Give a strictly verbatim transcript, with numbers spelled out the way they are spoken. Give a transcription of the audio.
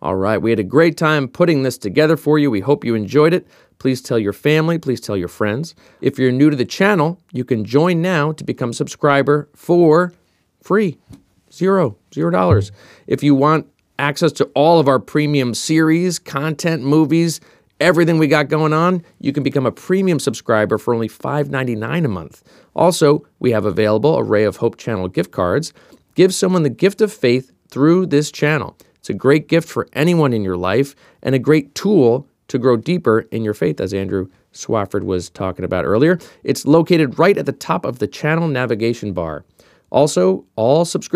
All right, we had a great time putting this together for you. We hope you enjoyed it. Please tell your family, please tell your friends. If you're new to the channel, you can join now to become a subscriber for free. Zero, zero dollars. If you want access to all of our premium series, content, movies, everything we got going on, you can become a premium subscriber for only five ninety-nine a month. Also, we have available a Ray of Hope channel gift cards. Give someone the gift of faith through this channel. It's a great gift for anyone in your life and a great tool to grow deeper in your faith, as Andrew Swafford was talking about earlier. It's located right at the top of the channel navigation bar. Also, all subscriptions